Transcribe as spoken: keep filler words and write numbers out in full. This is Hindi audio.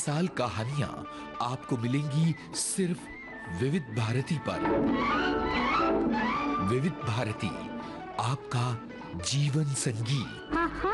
बेमिसाल कहानियां आपको मिलेंगी सिर्फ विविध भारती पर। विविध भारती, आपका जीवन संगी।